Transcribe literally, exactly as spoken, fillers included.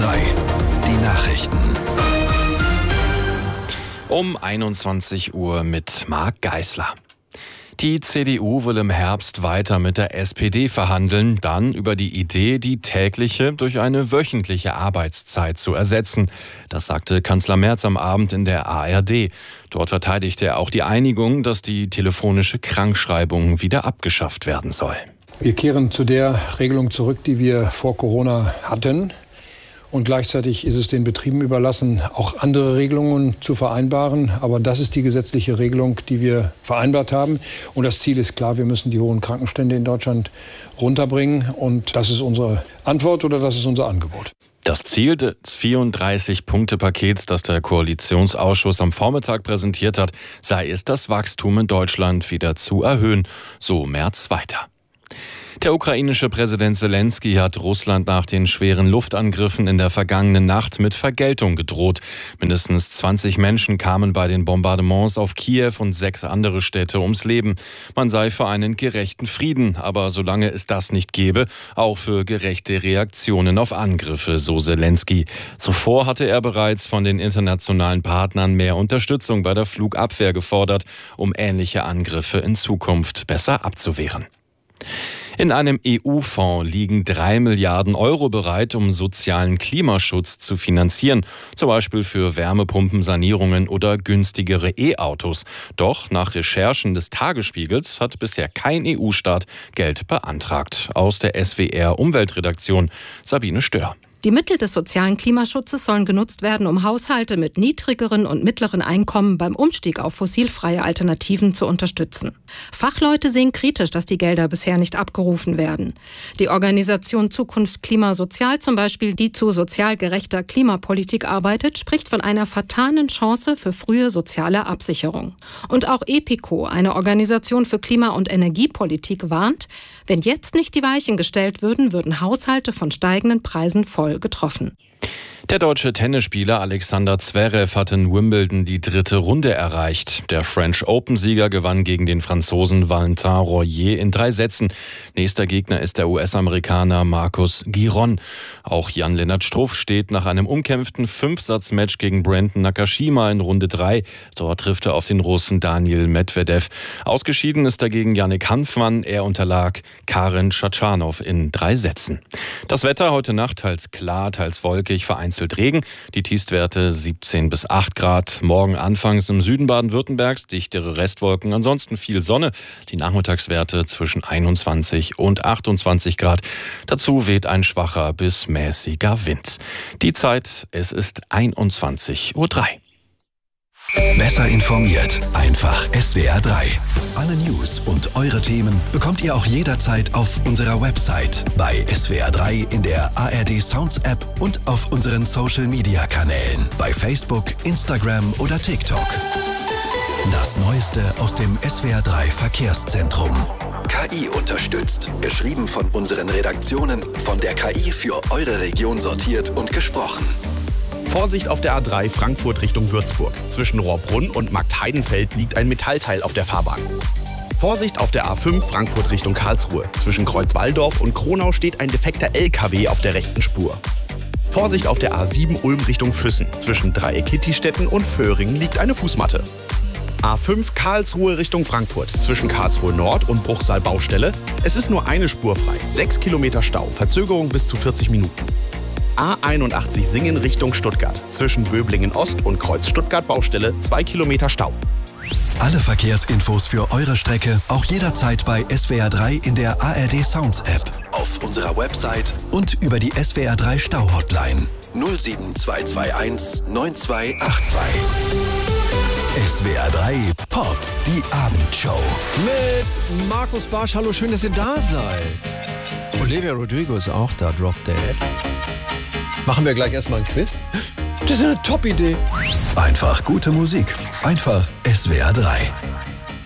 drei, die Nachrichten. Um einundzwanzig Uhr mit Marc Geisler. Die C D U will im Herbst weiter mit der S P D verhandeln, dann über die Idee, die tägliche durch eine wöchentliche Arbeitszeit zu ersetzen. Das sagte Kanzler Merz am Abend in der A R D. Dort verteidigte er auch die Einigung, dass die telefonische Krankschreibung wieder abgeschafft werden soll. Wir kehren zu der Regelung zurück, die wir vor Corona hatten. Und gleichzeitig ist es den Betrieben überlassen, auch andere Regelungen zu vereinbaren. Aber das ist die gesetzliche Regelung, die wir vereinbart haben. Und das Ziel ist klar, wir müssen die hohen Krankenstände in Deutschland runterbringen. Und das ist unsere Antwort oder das ist unser Angebot. Das Ziel des vierunddreißig-Punkte-Pakets, das der Koalitionsausschuss am Vormittag präsentiert hat, sei es, das Wachstum in Deutschland wieder zu erhöhen. So Merz weiter. Der ukrainische Präsident Selenskyj hat Russland nach den schweren Luftangriffen in der vergangenen Nacht mit Vergeltung gedroht. Mindestens zwanzig Menschen kamen bei den Bombardements auf Kiew und sechs andere Städte ums Leben. Man sei für einen gerechten Frieden, aber solange es das nicht gäbe, auch für gerechte Reaktionen auf Angriffe, so Selenskyj. Zuvor hatte er bereits von den internationalen Partnern mehr Unterstützung bei der Flugabwehr gefordert, um ähnliche Angriffe in Zukunft besser abzuwehren. In einem E U-Fonds liegen drei Milliarden Euro bereit, um sozialen Klimaschutz zu finanzieren, zum Beispiel für Wärmepumpensanierungen oder günstigere E-Autos. Doch nach Recherchen des Tagesspiegels hat bisher kein E U-Staat Geld beantragt. Aus der S W R-Umweltredaktion Sabine Stör. Die Mittel des sozialen Klimaschutzes sollen genutzt werden, um Haushalte mit niedrigeren und mittleren Einkommen beim Umstieg auf fossilfreie Alternativen zu unterstützen. Fachleute sehen kritisch, dass die Gelder bisher nicht abgerufen werden. Die Organisation Zukunft Klima Sozial zum Beispiel, die zu sozial gerechter Klimapolitik arbeitet, spricht von einer vertanen Chance für frühe soziale Absicherung. Und auch EPICO, eine Organisation für Klima- und Energiepolitik, warnt, wenn jetzt nicht die Weichen gestellt würden, würden Haushalte von steigenden Preisen voll getroffen. Der deutsche Tennisspieler Alexander Zverev hat in Wimbledon die dritte Runde erreicht. Der French Open-Sieger gewann gegen den Franzosen Valentin Royer in drei Sätzen. Nächster Gegner ist der U S-Amerikaner Marcus Giron. Auch Jan-Lennart Struff steht nach einem umkämpften Fünfsatz-Match gegen Brandon Nakashima in Runde drei. Dort trifft er auf den Russen Daniil Medvedev. Ausgeschieden ist dagegen Yannick Hanfmann. Er unterlag Karen Tschatschanow in drei Sätzen. Das Wetter heute Nacht teils klar, teils wolkig, vereinzelt Regen, die Tiefstwerte siebzehn bis acht Grad. Morgen anfangs im Süden Baden-Württembergs dichtere Restwolken, ansonsten viel Sonne. Die Nachmittagswerte zwischen einundzwanzig und achtundzwanzig Grad. Dazu weht ein schwacher bis mäßiger Wind. Die Zeit, es ist einundzwanzig Uhr drei. Besser informiert, einfach S W R drei. Alle News und eure Themen bekommt ihr auch jederzeit auf unserer Website, bei S W R drei in der A R D Sounds App und auf unseren Social Media Kanälen, bei Facebook, Instagram oder TikTok. Das Neueste aus dem S W R drei Verkehrszentrum. K I unterstützt, geschrieben von unseren Redaktionen, von der K I für eure Region sortiert und gesprochen. Vorsicht auf der A drei Frankfurt Richtung Würzburg. Zwischen Rohrbrunn und Marktheidenfeld liegt ein Metallteil auf der Fahrbahn. Vorsicht auf der A fünf Frankfurt Richtung Karlsruhe. Zwischen Kreuzwaldorf und Kronau steht ein defekter L K W auf der rechten Spur. Vorsicht auf der A sieben Ulm Richtung Füssen. Zwischen Dreieck-Kittistetten und Föhringen liegt eine Fußmatte. A fünf Karlsruhe Richtung Frankfurt. Zwischen Karlsruhe Nord und Bruchsal Baustelle. Es ist nur eine Spur frei. Sechs Kilometer Stau. Verzögerung bis zu vierzig Minuten. A einundachtzig Singen Richtung Stuttgart. Zwischen Böblingen Ost und Kreuz Stuttgart Baustelle zwei Kilometer Stau. Alle Verkehrsinfos für eure Strecke auch jederzeit bei S W R drei in der A R D Sounds App, auf unserer Website und über die S W R drei Stau-Hotline null sieben zwei zwei eins neun zwei acht zwei. S W R drei Pop, die Abendshow. Mit Markus Barsch. Hallo, schön, dass ihr da seid. Olivia Rodrigo ist auch da, Drop Dead. Machen wir gleich erstmal ein Quiz? Das ist eine Top-Idee. Einfach gute Musik. Einfach S W R drei.